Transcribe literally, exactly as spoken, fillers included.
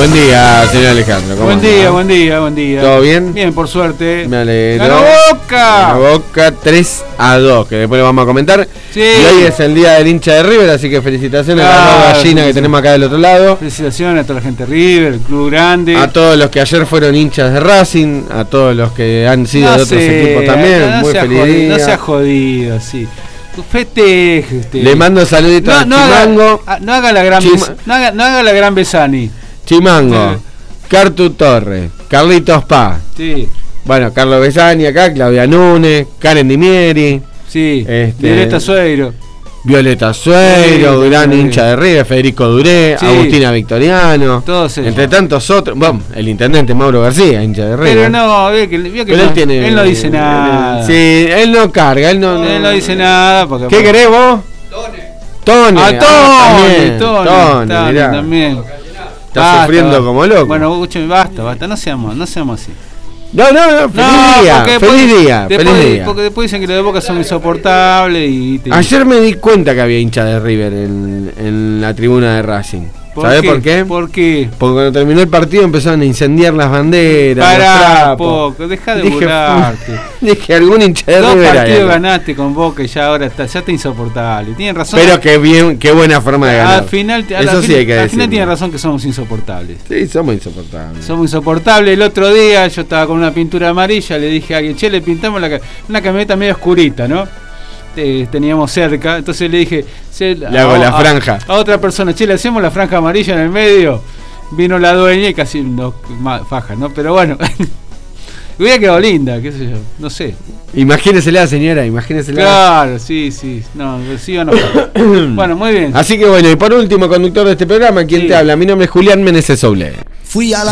Buen día, señor Alejandro. Buen anda? día, buen día, buen día. ¿Todo bien? Bien, por suerte. Me alegro. ¡Ganó Boca! Ganó Boca tres a dos, que después lo vamos a comentar. Sí. Y hoy es el día del hincha de River, así que felicitaciones Claro, a la dos gallina sí, que sí. tenemos acá del otro lado. Felicitaciones a toda la gente de River, el club grande. A todos los que ayer fueron hinchas de Racing, a todos los que han sido No de otros sé, equipos también. no Muy sea feliz jodido, día. No seas jodido, sí. Festeje usted. Le mando saluditos no, no a Chimango. Haga, no haga la gran Chima- Bes- no, haga, no haga la gran Besani. Chimango, Sí. Cartu Torres, Carlitos Paz. Sí, Bueno, Carlos Besani acá, Claudia Núñez, Karen Dimieri, sí. Este- Violeta Sueiro. Violeta Sueiro, Sí, gran sí. hincha de River, Federico Duré, Sí. Agustina Victoriano, Todos ellos. entre tantos otros. Bueno, el intendente Mauro García, hincha de River. Pero no, vio que, vio que Pero no, él tiene. él no dice nada. Sí, él no carga, él no. Él no dice nada. Porque, ¿Qué querés vos? Tone. A Ah, Tony, también, Tony, Tony, Tony mirá. también. Está Basta, sufriendo basta. como loco. Bueno, escúcheme, basta, basta, no seamos, no seamos así. No, no, no, feliz día, porque feliz después- día, después, feliz día. Porque después dicen que los de Boca son insoportables y... Te... Ayer me di cuenta que había hincha de River en, en la tribuna de Racing. ¿Sabés por qué? ¿Por qué? Porque cuando terminó el partido empezaron a incendiar las banderas. los Pará, trapos. poco, deja de Dije, burlarte. Dije, algún hincha de Dos River hay partidos acá. ganaste con Boca y ya ahora está, ya está insoportable. Tienen razón. Pero qué bien, qué buena forma de ganar. al final, a la Eso fin- sí hay que al decirlo. final tienen razón que somos insoportables. Sí, somos insoportables. Somos insoportables. El otro día yo estaba con una pintura amarilla, le dije a alguien, che, le pintamos la, ca- una camioneta medio oscurita, ¿no? Eh, teníamos cerca, entonces le dije, che, Le hago la franja. A, otra persona, che, le hacemos la franja amarilla en el medio. Vino la dueña y casi nos ma- faja, ¿no? Pero bueno, hubiera quedado linda, qué sé yo, no sé. Imagínesela, señora, imagínesela. Claro, sí, sí, no, sí o no. Bueno, muy bien. Así que bueno, y por último, conductor de este programa, ¿quién Sí. te habla? Mi nombre es Julián Meneses Soule. Fui a la